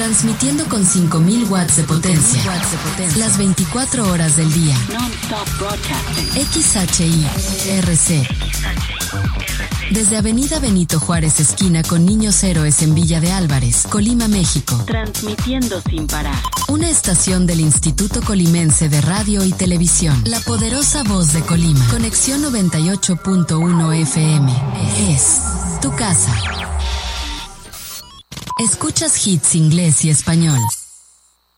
transmitiendo con 5000 watts de potencia, las 24 horas del día. XHI-RC. Desde Avenida Benito Juárez, esquina con Niños Héroes en Villa de Álvarez, Colima, México. Transmitiendo sin parar. Una estación del Instituto Colimense de Radio y Televisión. La poderosa voz de Colima. Conexión 98.1 FM. Es tu casa. Escuchas hits inglés y español.